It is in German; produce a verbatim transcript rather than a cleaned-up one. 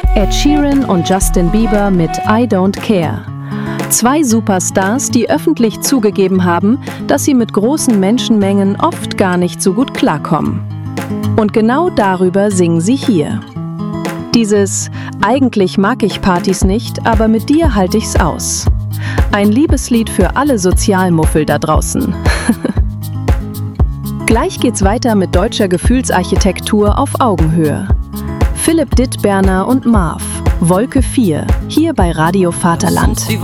Ed Sheeran und Justin Bieber mit I Don't Care. Zwei Superstars, die öffentlich zugegeben haben, dass sie mit großen Menschenmengen oft gar nicht so gut klarkommen. Und genau darüber singen sie hier. Dieses „Eigentlich mag ich Partys nicht, aber mit dir halte ich's aus". Ein Liebeslied für alle Sozialmuffel da draußen. Gleich geht's weiter mit deutscher Gefühlsarchitektur auf Augenhöhe. Philipp Dittberner und Marv, Wolke vier, hier bei Radio Vaterland.